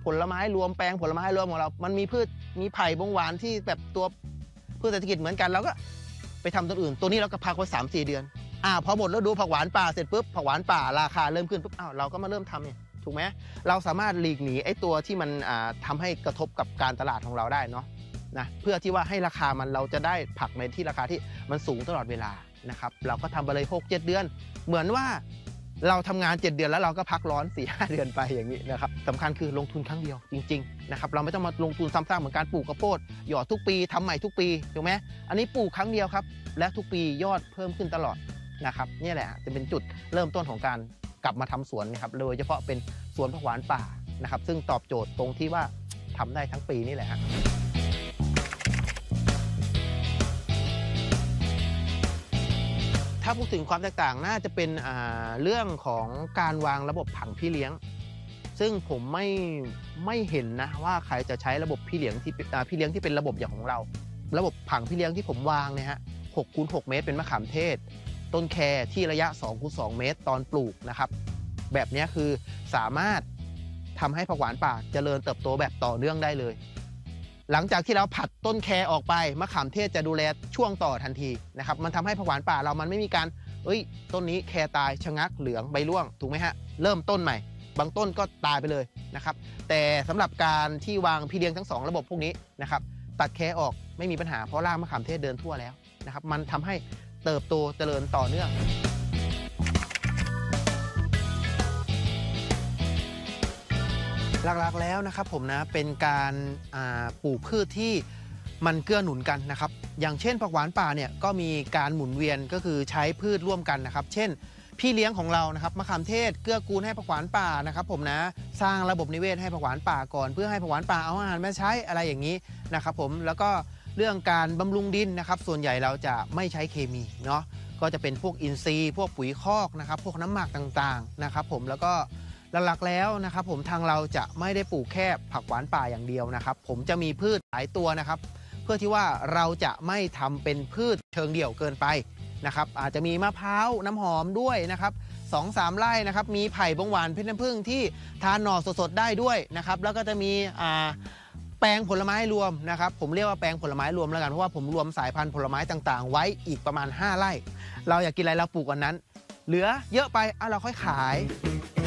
ลไม้รวมแปลงผลไม้รวมของเรามันมีพืชมีไผ่บงหวานที่แบบตัวพืชเศรษฐกิจเหมือนกันเราก็ไปทำตัวอื่นตัวนี้เราก็พักไว้3-4 เดือนพอหมดแล้วดูผักหวานป่าเสร็จปุ๊บผักหวานป่าราคาเริ่มขึ้นปุ๊บเราก็มาเริ่มทำเนี่ยถูกไหมเราสามารถหลีกหนีไอ้ตัวที่มันทำให้กระทบกับการตลาดของเราได้เนาะนะเพื่อที่ว่าให้ราคามันเราจะได้ผักในที่ราคาที่มันสูงตลอดเวลานะครับเราก็ทำไปเลย6-7 เดือนเหมือนว่าเราทำงาน7 เดือนแล้วเราก็พักร้อน 4-5 เดือนไปอย่างนี้นะครับสำคัญคือลงทุนครั้งเดียวจริงๆนะครับเราไม่ต้องมาลงทุนซ้ำซากเหมือนการปลูกข้าวโพดหยอดทุกปีทำใหม่ทุกปีถูกไหมอันนี้ปลูกครั้งเดียวครับและทุกปียอดเพิ่มขึ้นตลอดนะครับนี่แหละจะเป็นจุดเริ่มต้นของการกลับมาทำสวนนะครับโดยเฉพาะเป็นสวนผักหวานป่านะครับซึ่งตอบโจทย์ตรงที่ว่าทำได้ทั้งปีนี่แหละฮะถ้าพูดถึงความแตกต่างน่าจะเป็นเรื่องของการวางระบบผังพี่เลี้ยงซึ่งผมไม่เห็นนะว่าใครจะใช้ระบบพี่เลี้ยงที่เป็นระบบอย่างของเราระบบผังพี่เลี้ยงที่ผมวางเนี่ยฮะ6x6 เมตรเป็นมะขามเทศต้นแคที่ระยะ 2x2 เมตรตอนปลูกนะครับแบบนี้คือสามารถทำให้ผักหวานป่าเจริญเติบโตแบบต่อเนื่องได้เลยหลังจากที่เราผัดต้นแคออกไปมะขามเทศจะดูแลช่วงต่อทันทีนะครับมันทำให้ผักหวานป่าเรามันไม่มีการต้นนี้แคตายชะงักเหลืองใบร่วงถูกไหมฮะเริ่มต้นใหม่บางต้นก็ตายไปเลยนะครับแต่สำหรับการที่วางพี่เลี้ยงทั้ง2ระบบพวกนี้นะครับตัดแคออกไม่มีปัญหาเพราะรากมะขามเทศเดินทั่วแล้วนะครับมันทำให้เติบโตเจริญต่อเนื่องหลักๆแล้วนะครับผมนะเป็นการปลูกพืชที่มันเกื้อหนุนกันนะครับอย่างเช่นผักหวานป่าเนี่ยก็มีการหมุนเวียนก็คือใช้พืชร่วมกันนะครับเช่นพี่เลี้ยงของเรานะครับมะขามเทศเกื้อกูลให้ผักหวานป่านะครับผมนะสร้างระบบนิเวศให้ผักหวานป่าก่อนเพื่อให้ผักหวานป่าเอาอาหารมาใช้อะไรอย่างนี้นะครับผมแล้วก็เรื่องการบำรุงดินนะครับส่วนใหญ่เราจะไม่ใช้เคมีเนาะก็จะเป็นพวกอินทรีย์พวกปุ๋ยคอกนะครับพวกน้ำหมักต่างๆนะครับผมแล้วก็หลักๆแล้วนะครับผมทางเราจะไม่ได้ปลูกแค่ผักหวานป่าอย่างเดียวนะครับผมจะมีพืชหลายตัวนะครับเพื่อที่ว่าเราจะไม่ทำเป็นพืชเชิงเดี่ยวเกินไปนะครับอาจจะมีมะพร้าวน้ำหอมด้วยนะครับ2-3 ไร่นะครับมีไผ่บงหวานเพชรน้ำผึ้งที่ทานหน่อสดๆได้ด้วยนะครับแล้วก็จะมีแปลงผลไม้รวมนะครับผมเรียกว่าแปลงผลไม้รวมแล้วกันเพราะว่าผมรวมสายพันธุ์ผลไม้ต่างๆไว้อีกประมาณ5 ไร่เราอยากกินอะไรเราปลูกวันนั้นเหลือเยอะไปเราค่อยขาย